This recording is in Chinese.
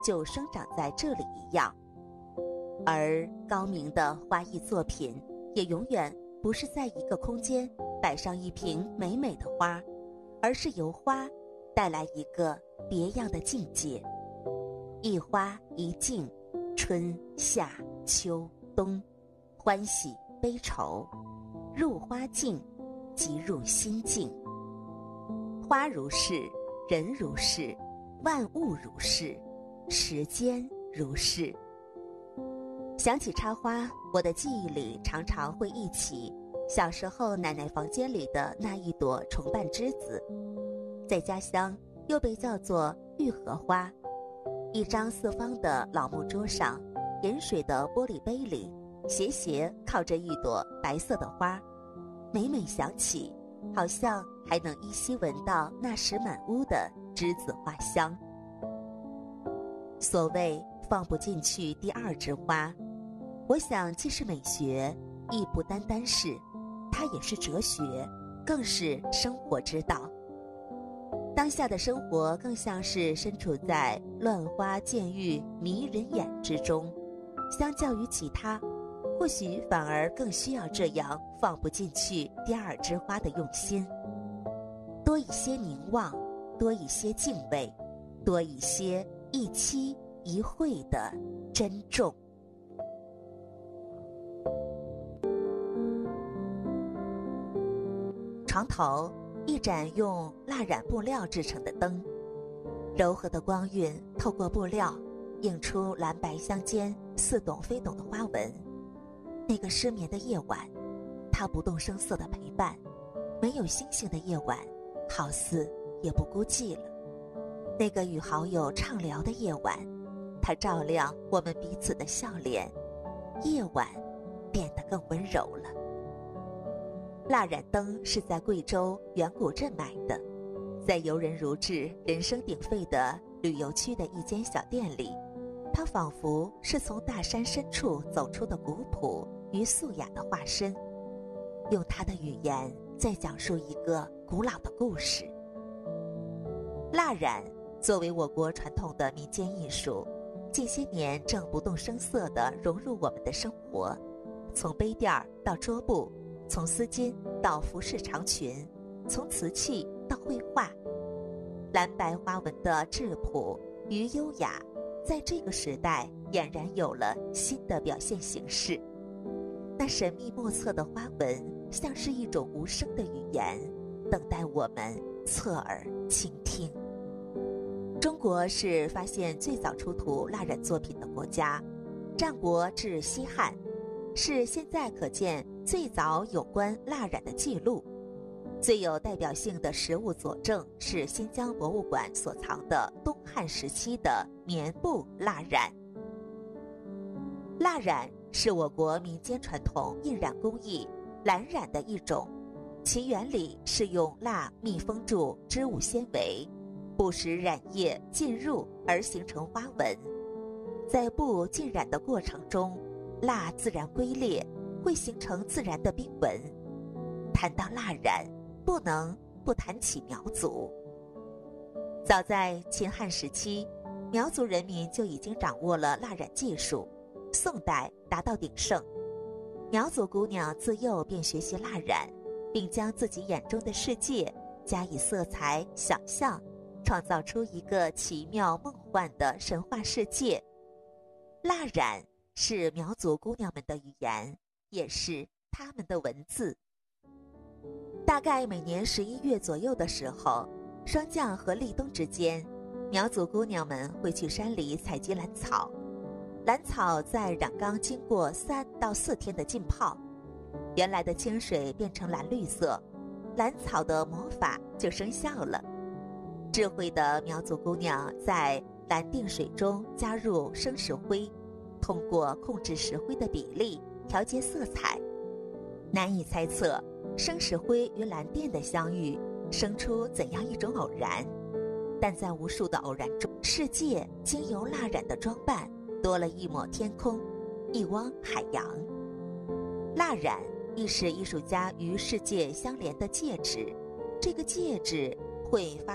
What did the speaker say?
就生长在这里一样。而高明的花艺作品也永远不是在一个空间摆上一瓶美美的花，而是由花带来一个别样的境界。一花一境，春夏秋冬，欢喜悲愁，入花境即入心境。花如是，人如是，万物如是，时间如是。想起插花，我的记忆里常常会忆起小时候奶奶房间里的那一朵重瓣栀子，在家乡又被叫做玉荷花。一张四方的老木桌上，饮水的玻璃杯里斜斜靠着一朵白色的花，每每想起，好像还能依稀闻到那时满屋的栀子花香。所谓放不进去第二枝花，我想既是美学，亦不单单是，它也是哲学，更是生活之道。当下的生活更像是身处在乱花渐欲迷人眼之中，相较于其他，或许反而更需要这样放不进去第二枝花的用心。多一些凝望，多一些敬畏，多一些一期一会的珍重。床头一盏用蜡染布料制成的灯，柔和的光晕透过布料，映出蓝白相间似懂非懂的花纹。那个失眠的夜晚，它不动声色的陪伴，没有星星的夜晚，好似也不孤寂了。那个与好友畅聊的夜晚，它照亮我们彼此的笑脸，夜晚变得更温柔了。蜡染灯是在贵州远古镇买的，在游人如织、人声鼎沸的旅游区的一间小店里，它仿佛是从大山深处走出的古朴与素雅的化身，用它的语言在讲述一个古老的故事。蜡染作为我国传统的民间艺术，近些年正不动声色地融入我们的生活，从杯垫到桌布，从丝巾到服饰长裙，从瓷器到绘画，蓝白花纹的质朴与优雅，在这个时代俨然有了新的表现形式。那神秘莫测的花纹，像是一种无声的语言，等待我们侧耳倾听。中国是发现最早出土蜡染作品的国家，战国至西汉，是现在可见最早有关蜡染的记录。最有代表性的实物佐证是新疆博物馆所藏的东汉时期的棉布蜡染。蜡染是我国民间传统印染工艺蓝染的一种，其原理是用蜡密封住织物纤维，不使染液进入而形成花纹。在布浸染的过程中，蜡自然龟裂，会形成自然的冰纹。谈到蜡染，不能不谈起苗族。早在秦汉时期，苗族人民就已经掌握了蜡染技术，宋代达到鼎盛。苗族姑娘自幼便学习蜡染，并将自己眼中的世界加以色彩想象，创造出一个奇妙梦幻的神话世界。蜡染是苗族姑娘们的语言，也是她们的文字。大概每年11月左右的时候，霜降和立冬之间，苗族姑娘们会去山里采集蓝草。蓝草在染缸经过3到4天的浸泡，原来的清水变成蓝绿色，蓝草的魔法就生效了。智慧的苗族姑娘在蓝靛水中加入生石灰，通过控制石灰的比例调节色彩。难以猜测生石灰与蓝靛的相遇生出怎样一种偶然，但在无数的偶然中，世界经由蜡染的装扮多了一抹天空，一汪海洋。蜡染亦是艺术家与世界相连的介质，这个介质会发